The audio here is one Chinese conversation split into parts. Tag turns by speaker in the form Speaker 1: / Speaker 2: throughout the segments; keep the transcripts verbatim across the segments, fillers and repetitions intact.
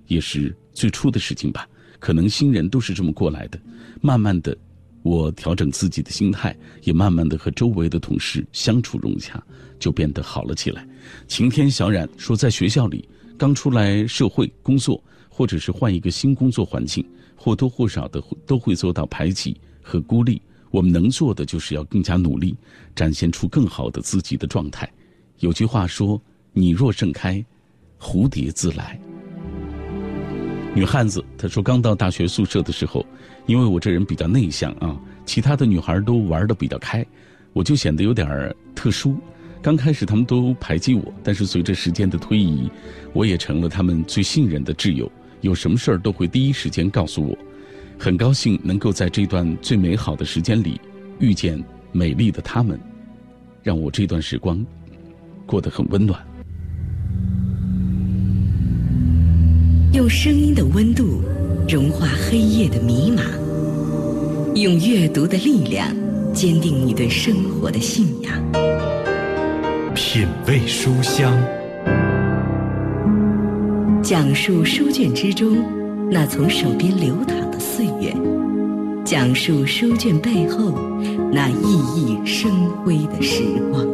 Speaker 1: 也是最初的事情吧，可能新人都是这么过来的。慢慢的我调整自己的心态，也慢慢的和周围的同事相处融洽，就变得好了起来。晴天小冉说，在学校里刚出来社会工作，或者是换一个新工作环境，或多或少的都会受到排挤和孤立，我们能做的就是要更加努力，展现出更好的自己的状态。有句话说，你若盛开，蝴蝶自来。女汉子她说，刚到大学宿舍的时候，因为我这人比较内向啊，其他的女孩都玩得比较开，我就显得有点特殊。刚开始他们都排挤我，但是随着时间的推移，我也成了他们最信任的挚友，有什么事儿都会第一时间告诉我。很高兴能够在这段最美好的时间里遇见美丽的他们，让我这段时光过得很温暖。
Speaker 2: 用声音的温度融化黑夜的迷茫，用阅读的力量坚定你对生活的信仰。
Speaker 3: 品味书香，
Speaker 2: 讲述书卷之中那从手边流淌的岁月，讲述书卷背后那熠熠生辉的时光。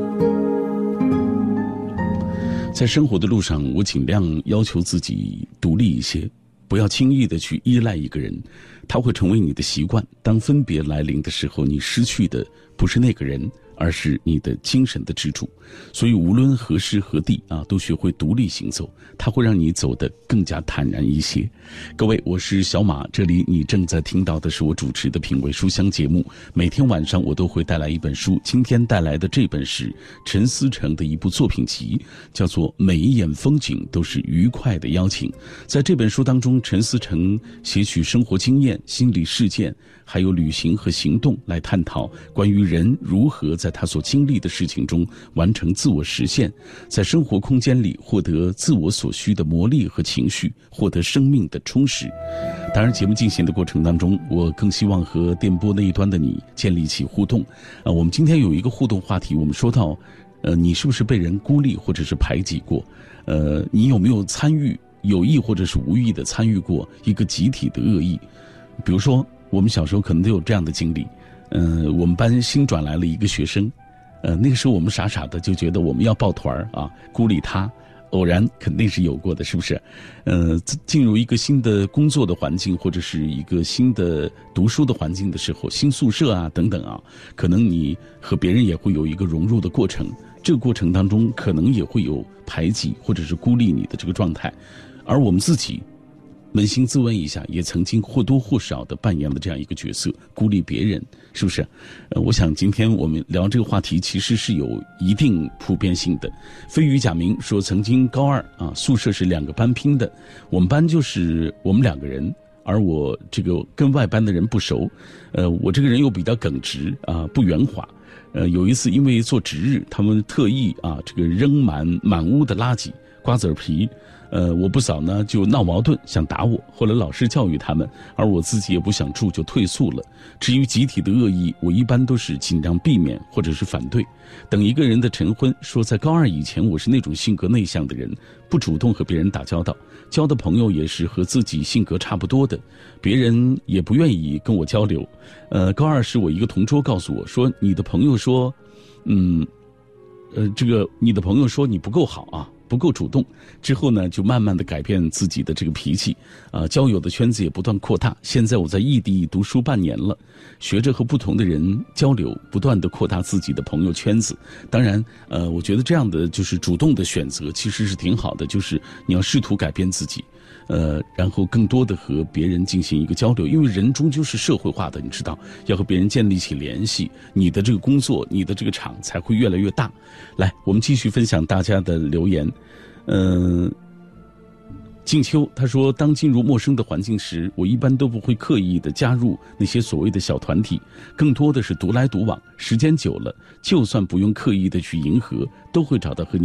Speaker 1: 在生活的路上，我尽量要求自己独立一些，不要轻易的去依赖一个人，他会成为你的习惯。当分别来临的时候，你失去的不是那个人，而是你的精神的支柱。所以无论何时何地啊，都学会独立行走，它会让你走得更加坦然一些。各位，我是小马，这里你正在听到的是我主持的品味书香节目。每天晚上我都会带来一本书，今天带来的这本是陈思诚的一部作品集，叫做《每一眼风景都是愉快的邀请》。在这本书当中，陈思诚写取生活经验、心理事件，还有旅行和行动，来探讨关于人如何在他所经历的事情中完成自我实现，在生活空间里获得自我所需的魔力和情绪，获得生命的充实。当然，节目进行的过程当中，我更希望和电波那一端的你建立起互动。呃，我们今天有一个互动话题，我们说到，呃，你是不是被人孤立或者是排挤过？呃，你有没有参与有意或者是无意的参与过一个集体的恶意？比如说，我们小时候可能都有这样的经历，呃，我们班新转来了一个学生，呃，那个时候我们傻傻的就觉得我们要抱团啊，孤立他。偶然肯定是有过的，是不是？呃，进入一个新的工作的环境，或者是一个新的读书的环境的时候，新宿舍啊等等啊，可能你和别人也会有一个融入的过程，这个过程当中可能也会有排挤或者是孤立你的这个状态，而我们自己扪心自问一下，也曾经或多或少的扮演了这样一个角色，孤立别人，是不是？呃，我想今天我们聊这个话题其实是有一定普遍性的。飞鱼假名说，曾经高二啊，宿舍是两个班拼的，我们班就是我们两个人，而我这个跟外班的人不熟，呃，我这个人又比较耿直啊，不圆滑。呃，有一次因为做值日，他们特意啊，这个扔满满屋的垃圾、瓜子皮。呃，我不扫呢，就闹矛盾，想打我。后来老师教育他们，而我自己也不想住，就退宿了。至于集体的恶意，我一般都是尽量避免或者是反对。等一个人的晨昏说，在高二以前，我是那种性格内向的人，不主动和别人打交道，交的朋友也是和自己性格差不多的，别人也不愿意跟我交流。呃，高二时我一个同桌告诉我说，你的朋友说，嗯，呃，这个你的朋友说你不够好啊。不够主动，之后呢，就慢慢的改变自己的这个脾气，啊、呃，交友的圈子也不断扩大。现在我在异地读书半年了，学着和不同的人交流，不断的扩大自己的朋友圈子。当然，呃，我觉得这样的就是主动的选择其实是挺好的，就是你要试图改变自己，呃，然后更多的和别人进行一个交流，因为人终究是社会化的，你知道，要和别人建立起联系，你的这个工作，你的这个场才会越来越大。来，我们继续分享大家的留言。嗯、呃，静秋他说，当进入陌生的环境时，我一般都不会刻意的加入那些所谓的小团体，更多的是独来独往。时间久了，就算不用刻意的去迎合，都会找到和你